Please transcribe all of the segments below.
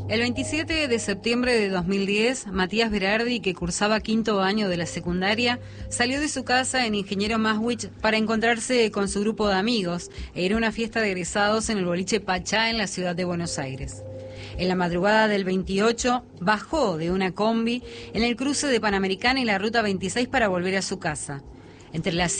El 27 de septiembre de 2010, Matías Berardi, que cursaba quinto año de la secundaria, salió de su casa en Ingeniero Maswich para encontrarse con su grupo de amigos. Era una fiesta de egresados en el boliche Pachá en la ciudad de Buenos Aires. En la madrugada del 28, bajó de una combi en el cruce de Panamericana y la Ruta 26 para volver a su casa. Entre las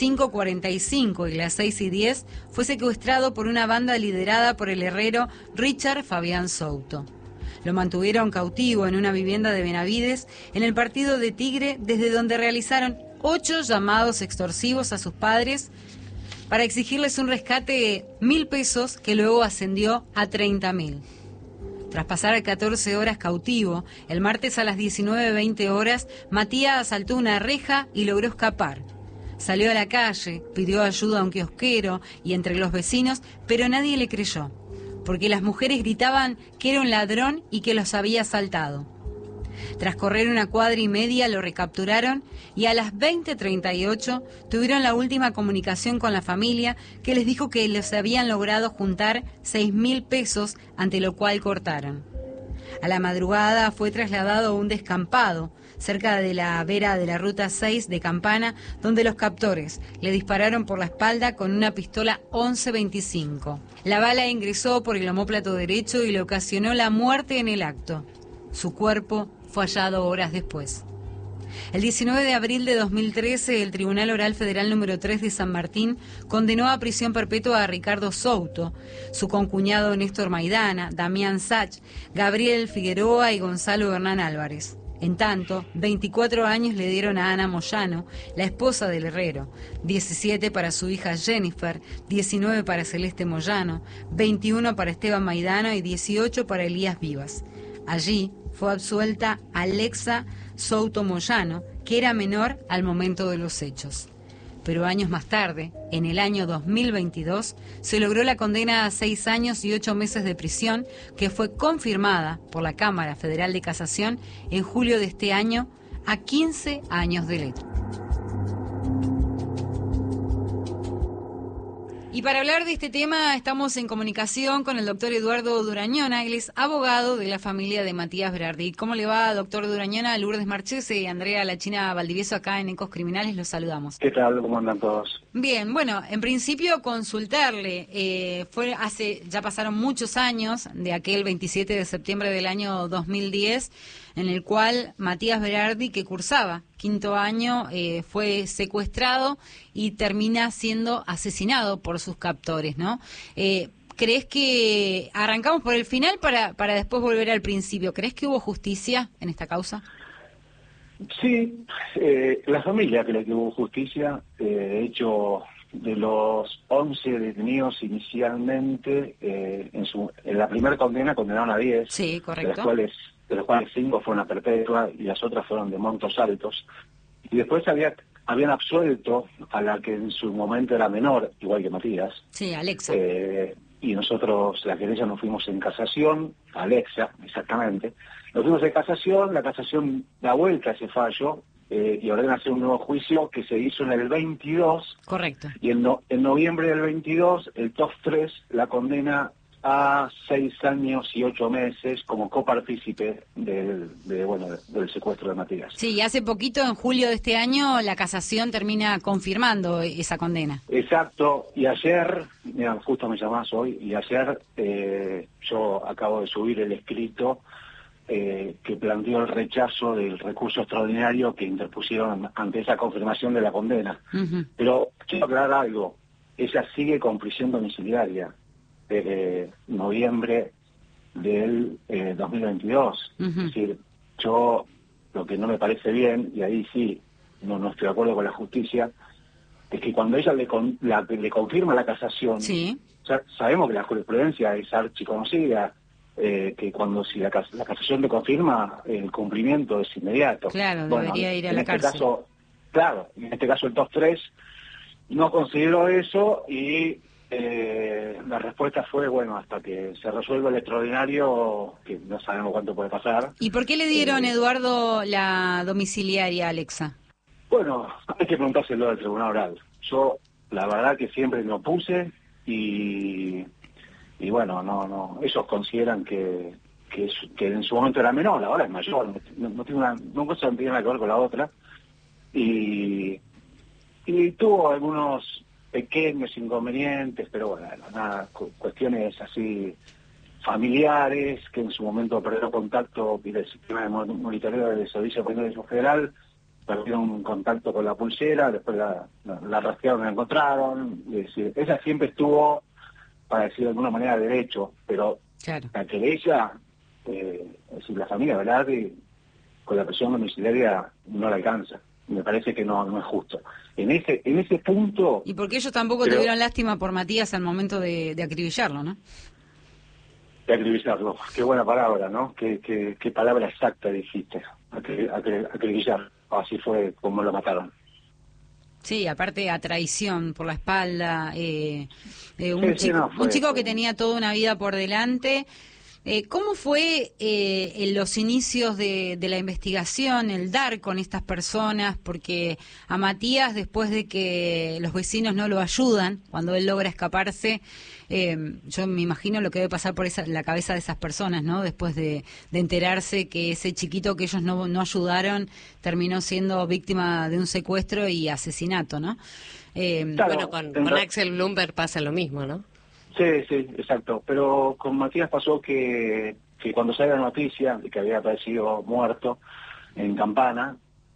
5:45 y las 6:10 fue secuestrado por una banda liderada por el herrero Richard Fabián Souto. Lo mantuvieron cautivo en una vivienda de Benavides, en el partido de Tigre, desde donde realizaron 8 llamados extorsivos a sus padres para exigirles un rescate de 1.000 pesos que luego ascendió a 30.000. Tras pasar 14 horas cautivo, el martes a las 19:20 horas, Matías saltó una reja y logró escapar. Salió a la calle, pidió ayuda a un kiosquero y entre los vecinos, pero nadie le creyó, porque las mujeres gritaban que era un ladrón y que los había asaltado. Tras correr una cuadra y media lo recapturaron y a las 20:38 tuvieron la última comunicación con la familia, que les dijo que les habían logrado juntar 6.000 pesos, ante lo cual cortaron. A la madrugada fue trasladado a un descampado cerca de la vera de la Ruta 6 de Campana, donde los captores le dispararon por la espalda con una pistola 11-25. La bala ingresó por el omóplato derecho y le ocasionó la muerte en el acto. Su cuerpo fue hallado horas después. El 19 de abril de 2013, el Tribunal Oral Federal número 3 de San Martín condenó a prisión perpetua a Ricardo Souto, su concuñado Néstor Maidana, Damián Sach, Gabriel Figueroa y Gonzalo Hernán Álvarez. En tanto, 24 años le dieron a Ana Moyano, la esposa del herrero, 17 para su hija Jennifer, 19 para Celeste Moyano, 21 para Esteban Maidana y 18 para Elías Vivas. Allí fue absuelta Alexa Souto Moyano, que era menor al momento de los hechos. Pero años más tarde, en el año 2022, se logró la condena a 6 años y 8 meses de prisión, que fue confirmada por la Cámara Federal de Casación en julio de este año a 15 años del hecho. Y para hablar de este tema estamos en comunicación con el doctor Eduardo Durañona, él es abogado de la familia de Matías Berardi. ¿Cómo le va, doctor Durañona? Lourdes Marchese y Andrea La China Valdivieso acá en Ecos Criminales, los saludamos. ¿Qué tal? ¿Cómo andan todos? Bien, bueno, en principio consultarle, ya pasaron muchos años de aquel 27 de septiembre del año 2010, en el cual Matías Berardi, que cursaba quinto año, fue secuestrado y termina siendo asesinado por sus captores, ¿no? ¿Crees que arrancamos por el final para después volver al principio? ¿Crees que hubo justicia en esta causa? Sí, la familia cree que hubo justicia. De hecho, de los 11 detenidos inicialmente, en la primera condena condenaron a 10. Sí, correcto. De los cuales 5 fueron a perpetua y las otras fueron de montos altos. Y después habían absuelto a la que en su momento era menor, igual que Matías. Sí, Alexa. Y nosotros, la querella, nos fuimos en casación, Alexa, exactamente. Nos fuimos en casación, la casación da vuelta a ese fallo y ordena hacer un nuevo juicio que se hizo en el 22. Correcto. Y en noviembre del 22, el TOF 3 la condena a 6 años y 8 meses como copartícipe del secuestro de Matías. Sí, y hace poquito, en julio de este año, la casación termina confirmando esa condena. Exacto, y ayer, mira, justo me llamás hoy, y ayer yo acabo de subir el escrito que planteó el rechazo del recurso extraordinario que interpusieron ante esa confirmación de la condena. Uh-huh. Pero quiero aclarar algo, ella sigue con prisión domiciliaria desde noviembre del 2022. Uh-huh. Es decir, yo lo que no me parece bien, y ahí sí no estoy de acuerdo con la justicia, es que cuando ella le confirma la casación, sí, sabemos que la jurisprudencia es archiconocida, que si la casación le confirma, el cumplimiento es inmediato. Claro, debería ir a la cárcel. En este caso el TOF 3 no consideró eso y la respuesta fue, hasta que se resuelva el extraordinario, que no sabemos cuánto puede pasar. ¿Y por qué le dieron, Eduardo, la domiciliaria a Alexa? Bueno, hay que preguntárselo al Tribunal Oral. Yo, la verdad que siempre me opuse y no, ellos consideran que que en su momento era menor, ahora es mayor, no tiene una cosa no tiene nada que ver con la otra, y tuvo algunos pequeños inconvenientes, pero bueno, nada, cuestiones así familiares, que en su momento perdió contacto, y el sistema de monitoreo del Servicio Penitenciario Federal, perdieron contacto con la pulsera, después la rastrearon y la encontraron, es decir, ella siempre estuvo, para decir de alguna manera, derecho, pero Claro. la querella, es decir, la familia Velarde, con la presión domiciliaria no la alcanza. Me parece que no es justo. En ese punto... Y porque ellos tampoco tuvieron lástima por Matías al momento de acribillarlo, ¿no? De acribillarlo. Qué buena palabra, ¿no? Qué palabra exacta dijiste. Acribillar. Así fue como lo mataron. Sí, aparte a traición por la espalda, un fue chico que tenía toda una vida por delante. ¿Cómo fue en los inicios de la investigación, el dar con estas personas? Porque a Matías, después de que los vecinos no lo ayudan, cuando él logra escaparse, yo me imagino lo que debe pasar por la cabeza de esas personas, ¿no? Después de enterarse que ese chiquito que ellos no ayudaron terminó siendo víctima de un secuestro y asesinato, ¿no? Bueno, con Axel Blumberg pasa lo mismo, ¿no? Sí, exacto. Pero con Matías pasó que cuando sale la noticia de que había aparecido muerto en Campana,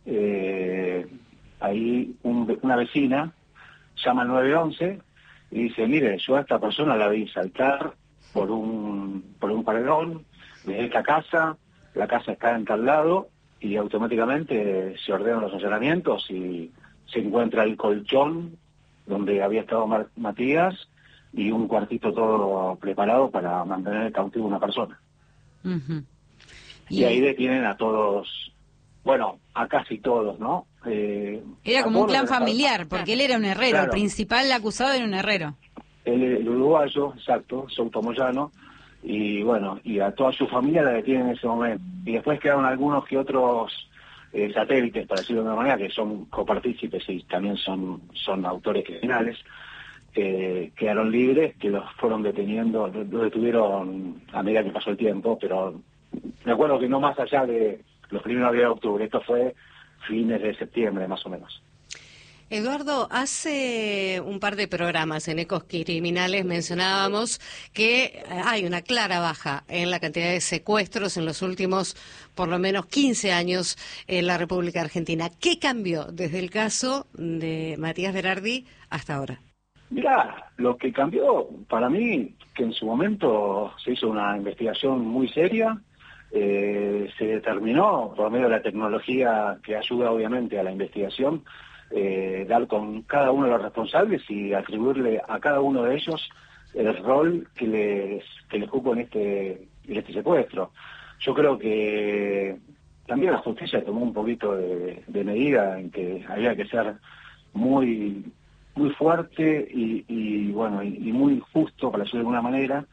ahí una vecina llama al 911 y dice, mire, yo a esta persona la vi saltar por un paredón de esta casa, la casa está en tal lado, y automáticamente se ordenan los allanamientos y se encuentra el colchón donde había estado Matías, y un cuartito todo preparado para mantener cautivo a una persona. Uh-huh. Y ahí detienen a todos, bueno, a casi todos, ¿no? Era como un clan familiar, porque él era un herrero, claro. El principal acusado era un herrero. El uruguayo, exacto, Souto Moyano, y bueno, y a toda su familia la detienen en ese momento. Y después quedaron algunos que otros satélites, para decirlo de una manera, que son copartícipes y también son autores criminales, quedaron libres, que los fueron deteniendo, los detuvieron a medida que pasó el tiempo, pero me acuerdo que no más allá de los primeros días de octubre, esto fue fines de septiembre más o menos. Eduardo, hace un par de programas en Ecos Criminales mencionábamos que hay una clara baja en la cantidad de secuestros en los últimos por lo menos 15 años en la República Argentina. ¿Qué cambió desde el caso de Matías Berardi hasta ahora? Mirá, lo que cambió para mí, que en su momento se hizo una investigación muy seria, se determinó por medio de la tecnología que ayuda obviamente a la investigación, dar con cada uno de los responsables y atribuirle a cada uno de ellos el rol que les cupo en este secuestro. Yo creo que también la justicia tomó un poquito de medida en que había que ser muy fuerte y muy justo, para decirlo de alguna manera,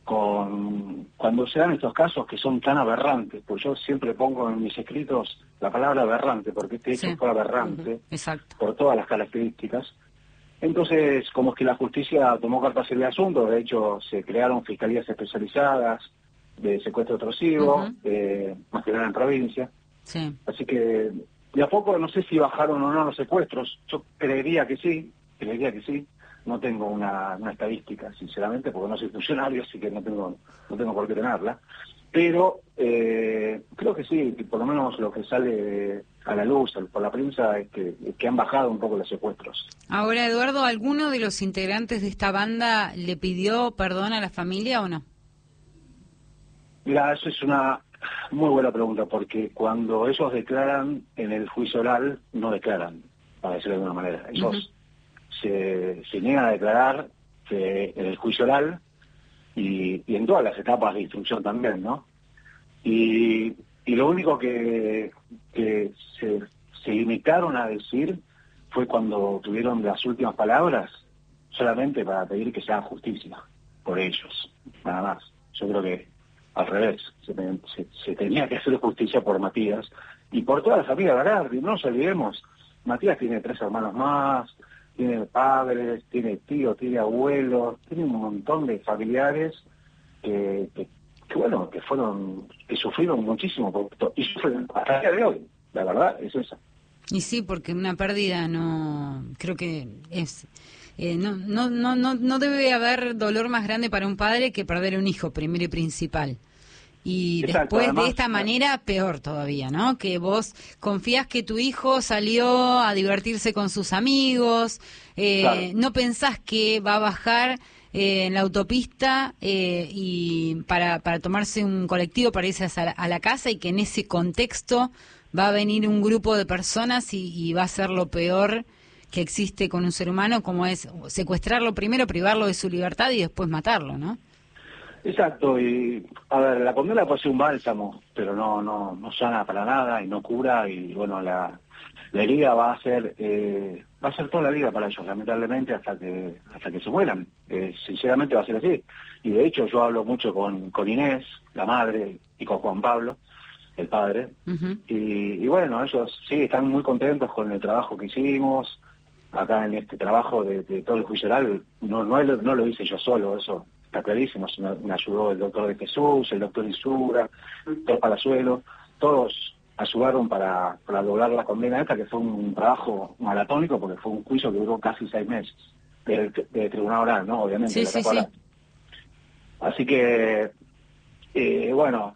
cuando se dan estos casos que son tan aberrantes, pues yo siempre pongo en mis escritos la palabra aberrante, porque este hecho fue aberrante, Exacto. Por todas las características. Entonces, como que la justicia tomó cartas en el asunto, de hecho se crearon fiscalías especializadas de secuestro extorsivo, más que nada en provincia. Sí. Así que de a poco no sé si bajaron o no los secuestros, yo creería que sí. No tengo una estadística, sinceramente, porque no soy funcionario, así que no tengo por qué tenerla. Pero creo que sí, que por lo menos lo que sale a la luz por la prensa es que han bajado un poco los secuestros. Ahora, Eduardo, ¿alguno de los integrantes de esta banda le pidió perdón a la familia o no? Mira, eso es una muy buena pregunta, porque cuando ellos declaran en el juicio oral, no declaran, para decirlo de alguna manera. Ellos se niegan a declarar en el juicio oral y en todas las etapas de instrucción también, ¿no? Y lo único que se limitaron a decir fue cuando tuvieron las últimas palabras, solamente para pedir que se haga justicia por ellos, nada más. Yo creo que al revés, se tenía que hacer justicia por Matías y por toda la familia Berardi. No nos olvidemos, Matías tiene 3 hermanos más, tiene padres, tiene tíos, tiene abuelos, tiene un montón de familiares que que sufrieron muchísimo por esto, y sufren hasta el día de hoy, la verdad es esa. Y sí, porque una pérdida no, creo que es, no debe haber dolor más grande para un padre que perder un hijo, primero y principal. Y Exacto, después además, de esta manera, peor todavía, ¿no? Que vos confías que tu hijo salió a divertirse con sus amigos, claro. no pensás que va a bajar en la autopista y para tomarse un colectivo para irse a la casa, y que en ese contexto va a venir un grupo de personas y va a ser lo peor que existe con un ser humano, como es secuestrarlo primero, privarlo de su libertad y después matarlo, ¿no? Exacto, y a ver, la condena puede ser un bálsamo, pero no sana para nada y no cura, y bueno, la herida va a ser toda la vida para ellos, lamentablemente, hasta que se mueran. Sinceramente va a ser así. Y de hecho yo hablo mucho con Inés, la madre, y con Juan Pablo, el padre, y bueno, ellos sí están muy contentos con el trabajo que hicimos acá en este trabajo de todo el juicio oral. No lo hice yo solo, eso está clarísimo. Me ayudó el doctor de Jesús, el doctor Isura, el doctor Palazuelo, todos ayudaron para doblar la condena esta, que fue un trabajo maratónico, porque fue un juicio que duró casi 6 meses, de tribunal oral, ¿no? Obviamente, Sí, la sí, etapa sí. oral. Así que, bueno,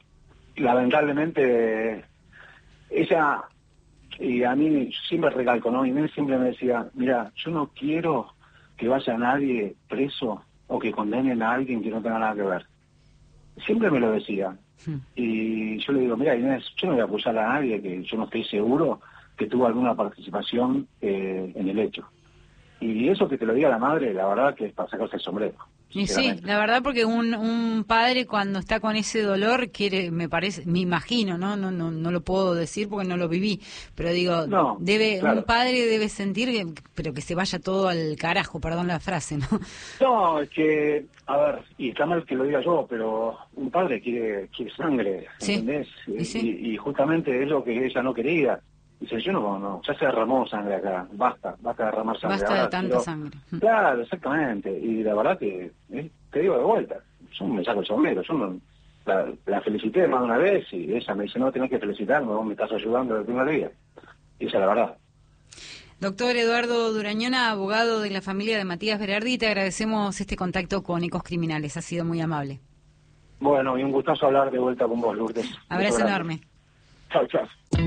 lamentablemente, ella, y a mí siempre recalco, ¿no? Inés siempre me decía, mira, yo no quiero que vaya nadie preso o que condenen a alguien que no tenga nada que ver. Siempre me lo decía. Y yo le digo, mira, Inés, yo no voy a acusar a nadie que yo no estoy seguro que tuvo alguna participación en el hecho. Y eso que te lo diga la madre, la verdad que es para sacarse el sombrero. Y sí, la verdad, porque un padre cuando está con ese dolor quiere, me parece, me imagino, no lo puedo decir porque no lo viví, pero digo, No, claro. un padre debe sentir pero que se vaya todo al carajo, perdón la frase, ¿no? No, es que, a ver, y está mal que lo diga yo, pero un padre quiere sangre, Sí, ¿entendés? y sí. Y justamente es lo que ella no quería. Dice, yo no, ya se derramó sangre acá, basta de derramar sangre. Basta de Ahora tanta sangre. Claro, exactamente, y la verdad que, te digo de vuelta, yo me saco el sombrero, yo la felicité más de una vez, y ella me dice, no, tenés que felicitarme, vos me estás ayudando desde el primer día, y esa es la verdad. Doctor Eduardo Durañona, abogado de la familia de Matías Berardi, te agradecemos este contacto con Ecos Criminales, ha sido muy amable. Bueno, y un gustazo hablar de vuelta con vos, Lourdes. Abrazo enorme. Chao, chao.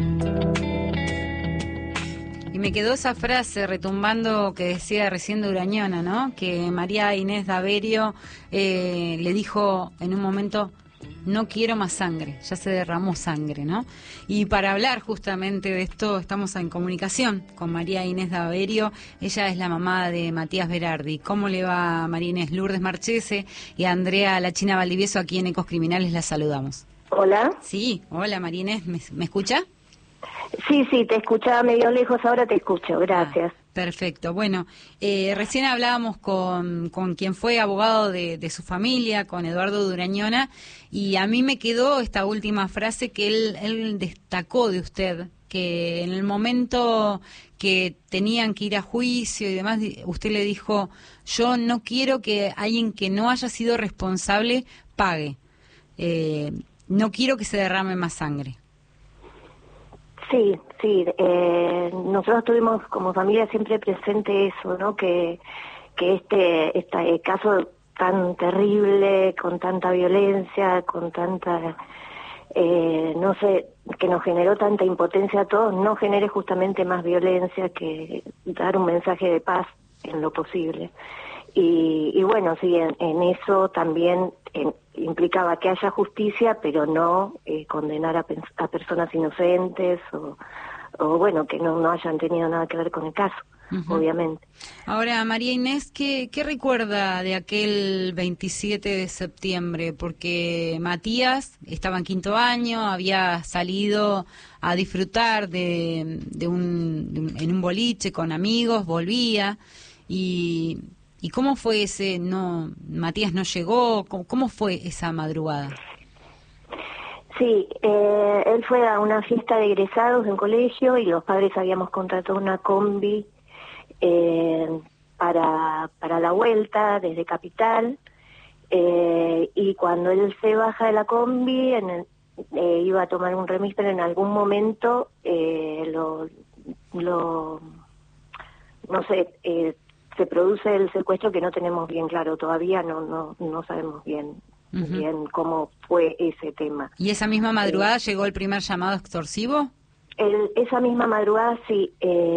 Y me quedó esa frase retumbando que decía recién Durañona, ¿no? Que María Inés Daverio le dijo en un momento, no quiero más sangre, ya se derramó sangre, ¿no? Y para hablar justamente de esto estamos en comunicación con María Inés Daverio, ella es la mamá de Matías Berardi. ¿Cómo le va, María Inés? Lourdes Marchese y Andrea La China Valdivieso, aquí en Ecos Criminales, la saludamos. Hola. Sí, hola María Inés, ¿me escucha? Sí, te escuchaba medio lejos, ahora te escucho, gracias. Perfecto. Bueno, recién hablábamos con quien fue abogado de su familia, con Eduardo Durañona, y a mí me quedó esta última frase que él destacó de usted, que en el momento que tenían que ir a juicio y demás, usted le dijo, yo no quiero que alguien que no haya sido responsable pague. No quiero que se derrame más sangre. Sí, nosotros tuvimos como familia siempre presente eso, ¿no? Que este caso tan terrible, con tanta violencia, con tanta, no sé, que nos generó tanta impotencia a todos, no genere justamente más violencia, que dar un mensaje de paz en lo posible. Y bueno, sí, en eso también implicaba que haya justicia, pero no condenar a personas inocentes o bueno, que no hayan tenido nada que ver con el caso, obviamente. Ahora, María Inés, ¿qué recuerda de aquel 27 de septiembre? Porque Matías estaba en 5º año, había salido a disfrutar en un boliche con amigos, volvía ¿Y cómo fue ese? Matías no llegó. ¿Cómo fue esa madrugada? Sí, él fue a una fiesta de egresados de un colegio y los padres habíamos contratado una combi para la vuelta desde Capital, Y cuando él se baja de la combi, iba a tomar un remis, pero en algún momento no sé, se produce el secuestro que no tenemos bien claro todavía, no sabemos bien cómo fue ese tema. ¿Y esa misma madrugada llegó el primer llamado extorsivo? Esa misma madrugada sí,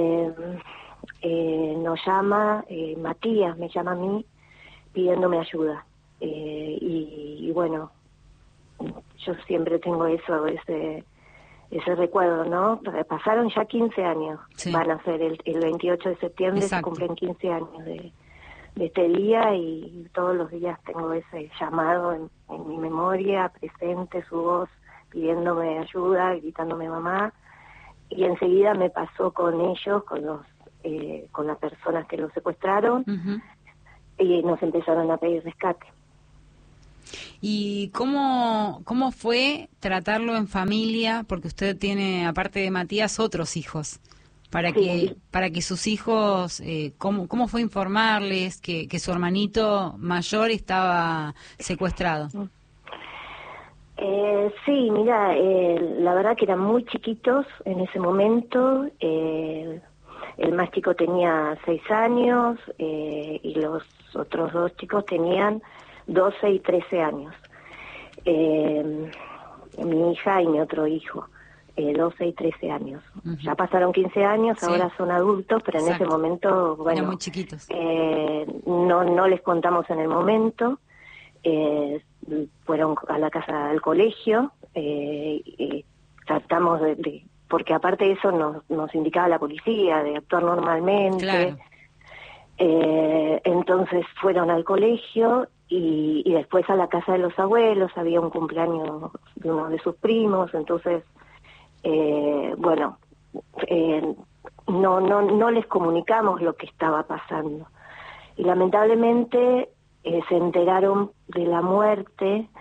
nos llama, Matías me llama a mí pidiéndome ayuda. Y bueno, yo siempre tengo ese recuerdo, ¿no? Pasaron ya 15 años, sí. Van a ser el 28 de septiembre, Exacto. Se cumplen 15 años de este día, y todos los días tengo ese llamado en mi memoria, presente, su voz pidiéndome ayuda, gritándome mamá, y enseguida me pasó con ellos, con las personas que lo secuestraron, y nos empezaron a pedir rescate. ¿Y cómo fue tratarlo en familia? Porque usted tiene, aparte de Matías, otros hijos. Para que sus hijos, ¿cómo fue informarles que su hermanito mayor estaba secuestrado? Sí, mira, la verdad que eran muy chiquitos en ese momento. El más chico tenía 6 años y los otros 2 chicos tenían 12 y 13 años. Mi hija y mi otro hijo, 12 y 13 años. Ya pasaron 15 años, sí. Ahora son adultos, pero Exacto. En ese momento, bueno, eran muy chiquitos. No les contamos en el momento. Fueron a la casa del colegio, tratamos porque aparte de eso nos indicaba la policía de actuar normalmente. Claro. Entonces fueron al colegio y después a la casa de los abuelos, había un cumpleaños de uno de sus primos, entonces no les comunicamos lo que estaba pasando. Y lamentablemente se enteraron de la muerte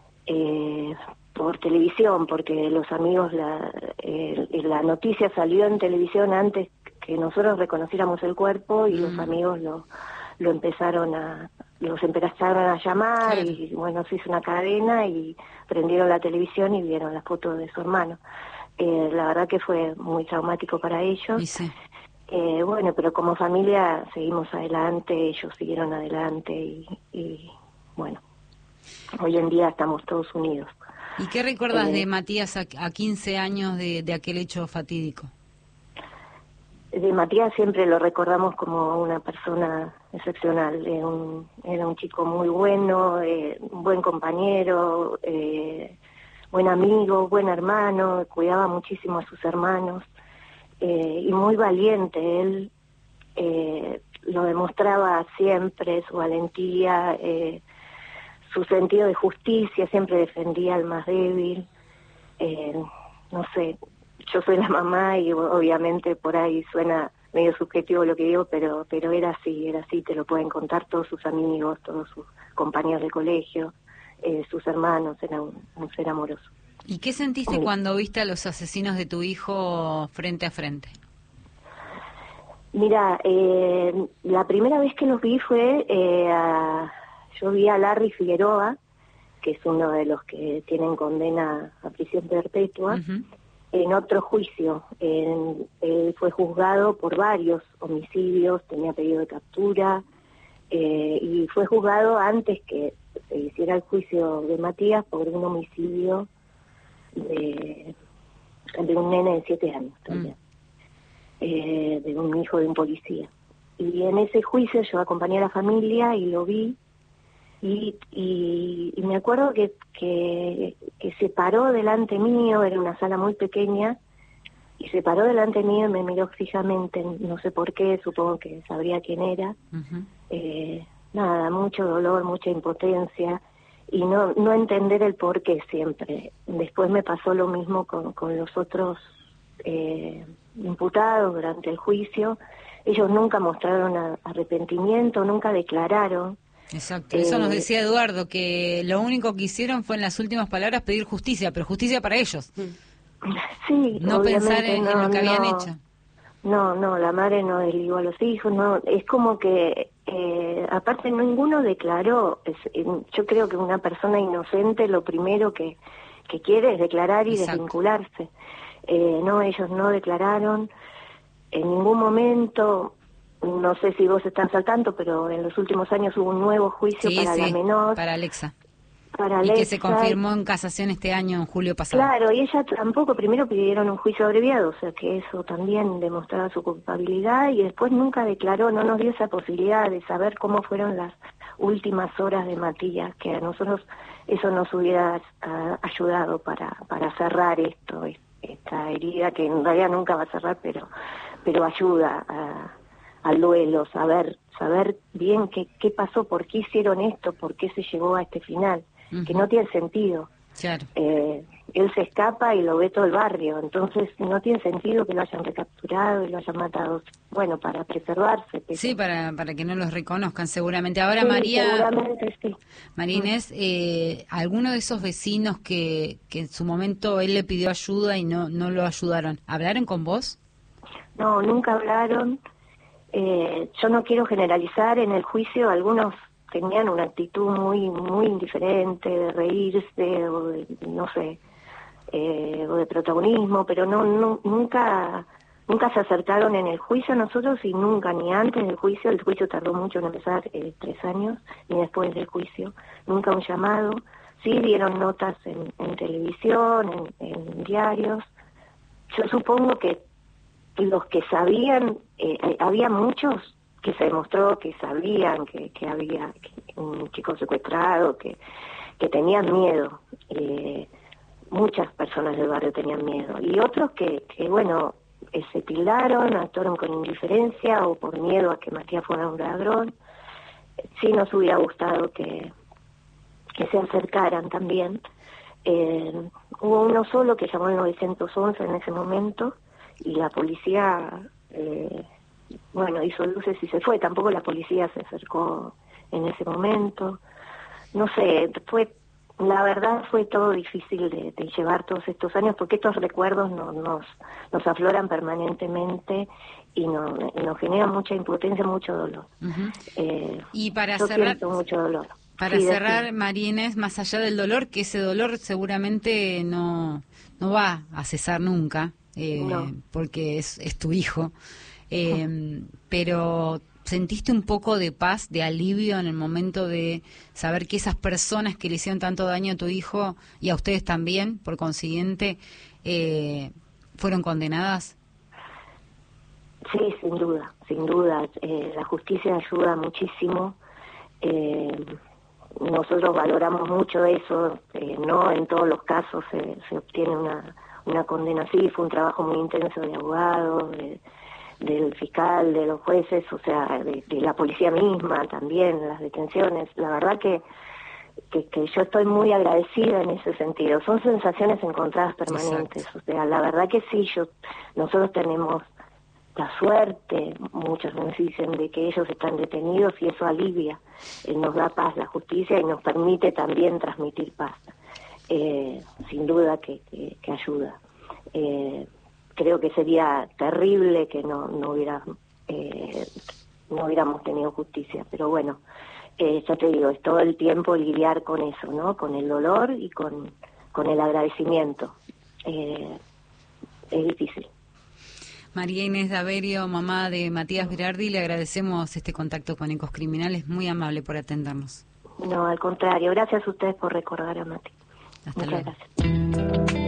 por televisión, porque los amigos, la noticia salió en televisión antes que nosotros reconociéramos el cuerpo, y los amigos los empezaron a llamar, claro. Y bueno, se hizo una cadena y prendieron la televisión y vieron las fotos de su hermano. La verdad que fue muy traumático para ellos. Sí. Bueno, pero como familia seguimos adelante, ellos siguieron adelante y bueno, hoy en día estamos todos unidos. ¿Y qué recuerdas de Matías a 15 años de aquel hecho fatídico? De Matías siempre lo recordamos como una persona excepcional. Era un chico muy bueno, un buen compañero, buen amigo, buen hermano, cuidaba muchísimo a sus hermanos, y muy valiente. Él lo demostraba siempre, su valentía, su sentido de justicia, siempre defendía al más débil. No sé, yo soy la mamá y obviamente por ahí suena medio subjetivo lo que digo, pero era así, te lo pueden contar todos sus amigos, todos sus compañeros de colegio, sus hermanos, era un ser amoroso. ¿Y qué sentiste cuando viste a los asesinos de tu hijo frente a frente? Mira, la primera vez que los vi fue, yo vi a Larry Figueroa, que es uno de los que tienen condena a prisión perpetua, en otro juicio. Él fue juzgado por varios homicidios, tenía pedido de captura, y fue juzgado antes que se hiciera el juicio de Matías por un homicidio de un nene de 7 años también, de un hijo de un policía. Y en ese juicio yo acompañé a la familia y lo vi, y me acuerdo que se paró delante mío, era una sala muy pequeña, y se paró delante mío y me miró fijamente, no sé por qué, supongo que sabría quién era. Nada, mucho dolor, mucha impotencia, y no entender el por qué siempre. Después me pasó lo mismo con los otros imputados durante el juicio. Ellos nunca mostraron arrepentimiento, nunca declararon. Exacto, eso nos decía Eduardo, que lo único que hicieron fue en las últimas palabras pedir justicia, pero justicia para ellos. Sí, no pensar en lo que habían hecho. No, la madre no desligó a los hijos, no, es como que, aparte ninguno declaró. Yo creo que una persona inocente lo primero que quiere es declarar y Exacto. desvincularse. No, ellos no declararon en ningún momento. No sé si vos estás al tanto, pero en los últimos años hubo un nuevo juicio para la menor. Para Alexa. Para Y Alexa, que se confirmó en casación este año, en julio pasado. Claro, y ella tampoco, primero pidieron un juicio abreviado, o sea que eso también demostraba su culpabilidad, y después nunca declaró, no nos dio esa posibilidad de saber cómo fueron las últimas horas de Matías, que a nosotros eso nos hubiera ayudado para cerrar esta herida, que en realidad nunca va a cerrar, pero ayuda al duelo, saber bien qué pasó, por qué hicieron esto, por qué se llegó a este final. Que no tiene sentido. Claro. Él se escapa y lo ve todo el barrio, entonces no tiene sentido que lo hayan recapturado y lo hayan matado. Bueno, para preservarse. Sí, para que no los reconozcan seguramente. Ahora, sí, María, seguramente sí. María Inés, ¿alguno de esos vecinos que en su momento él le pidió ayuda y no lo ayudaron, hablaron con vos? No, nunca hablaron. Yo no quiero generalizar. En el juicio algunos tenían una actitud muy indiferente, de reírse o de, no sé, o de protagonismo, pero nunca se acercaron en el juicio a nosotros, y nunca, ni antes del juicio. El juicio tardó mucho en empezar, 3 años, ni después del juicio, nunca un llamado. Sí dieron notas en televisión, en diarios. Yo supongo que los que sabían, había muchos que se demostró que sabían que había un chico secuestrado, que tenían miedo. Muchas personas del barrio tenían miedo, y otros que bueno, se tildaron, actuaron con indiferencia o por miedo a que Matías fuera un ladrón. Sí nos hubiera gustado que se acercaran también. Hubo uno solo que llamó al 911 en ese momento, y la policía hizo luces y se fue. Tampoco la policía se acercó en ese momento. No sé, la verdad fue todo difícil de llevar todos estos años, porque estos recuerdos nos afloran permanentemente y nos generan mucha impotencia, mucho dolor. Y para yo cerrar, siento mucho dolor. Para Sí, cerrar, decime. María Inés, más allá del dolor, que ese dolor seguramente no va a cesar nunca, No. porque es tu hijo, pero ¿sentiste un poco de paz, de alivio en el momento de saber que esas personas que le hicieron tanto daño a tu hijo y a ustedes también, por consiguiente, fueron condenadas? Sí, sin duda, sin duda. La justicia ayuda muchísimo. Nosotros valoramos mucho eso. No en todos los casos se obtiene una condena así. Fue un trabajo muy intenso de abogados, del fiscal, de los jueces, o sea, de la policía misma también, las detenciones. La verdad que yo estoy muy agradecida en ese sentido. Son sensaciones encontradas permanentes. Exacto. O sea, la verdad que sí, nosotros tenemos la suerte, muchos nos dicen, de que ellos están detenidos, y eso alivia, nos da paz la justicia y nos permite también transmitir paz. Sin duda que ayuda. Creo que sería terrible que no hubiéramos tenido justicia, pero bueno, ya te digo, es todo el tiempo lidiar con eso, ¿no? Con el dolor y con el agradecimiento. Es difícil. María Inés Daverio, mamá de Matías Berardi, le agradecemos este contacto con Ecos Criminales, muy amable por atendernos. No, al contrario, gracias a ustedes por recordar a Mati. Hasta Muchas luego. gracias.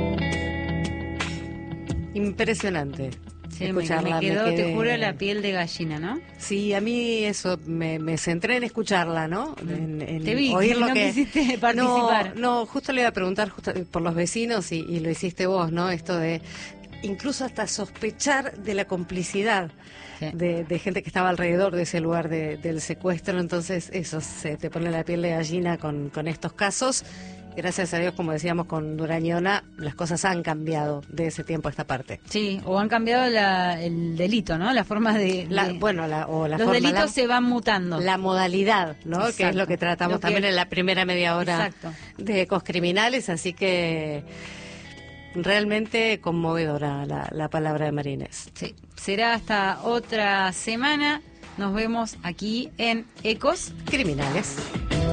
Impresionante. Sí, escucharla, me quedó, quedé- te juro, la piel de gallina, ¿no? Sí, a mí eso, me centré en escucharla, ¿no? En Te vi, oír que lo no que... quisiste participar. No, justo le iba a preguntar por los vecinos y lo hiciste vos, ¿no? Esto de incluso hasta sospechar de la complicidad Sí. de gente que estaba alrededor de ese lugar del secuestro. Entonces eso, se te pone la piel de gallina con estos casos. Gracias a Dios, como decíamos con Durañona, las cosas han cambiado de ese tiempo a esta parte. Sí, o han cambiado el delito, ¿no? La forma de... La los forma, delitos se van mutando. la modalidad, ¿no? Que es Exacto. lo que tratamos Lo que- también en la primera media hora Exacto. de Ecos Criminales, así que realmente conmovedora la palabra de María Inés. Sí. Será hasta otra semana. Nos vemos aquí en Ecos Criminales.